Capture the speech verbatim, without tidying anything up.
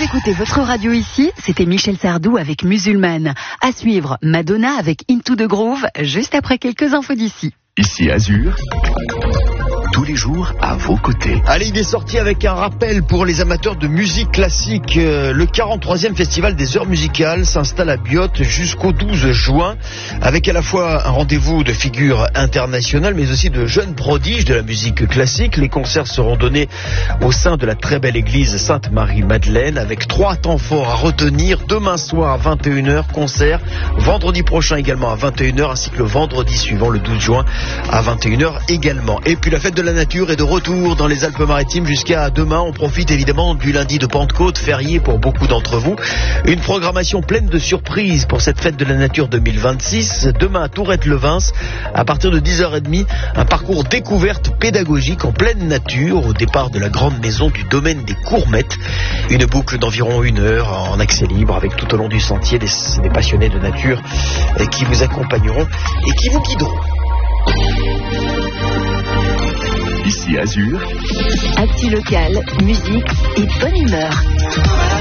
écoutez votre radio ici, c'était Michel Sardou avec Musulmane. À suivre, Madonna avec Into the Groove, juste après quelques infos d'ici. Ici Azur, tous les jours à vos côtés. Allez, il est sorti avec un rappel pour les amateurs de musique classique. Le quarante-troisième Festival des Heures Musicales s'installe à Biot jusqu'au douze juin, avec à la fois un rendez-vous de figures internationales, mais aussi de jeunes prodiges de la musique classique. Les concerts seront donnés au sein de la très belle église Sainte-Marie-Madeleine, avec trois temps forts à retenir. Demain soir à vingt et une heures, concert. Vendredi prochain également à vingt et une heures, ainsi que le vendredi suivant, le douze juin, à vingt et une heures également. Et puis la fête de la nature est de retour dans les Alpes-Maritimes jusqu'à demain. On profite évidemment du lundi de Pentecôte, férié pour beaucoup d'entre vous. Une programmation pleine de surprises pour cette fête de la nature deux mille vingt-six. Demain à Tourette-Levins, à partir de dix heures trente, un parcours découverte pédagogique en pleine nature au départ de la grande maison du domaine des Courmettes. Une boucle d'environ une heure en accès libre avec tout au long du sentier des, des passionnés de nature qui vous accompagneront et qui vous guideront. Ici Azur, Actu local, musique et bonne humeur.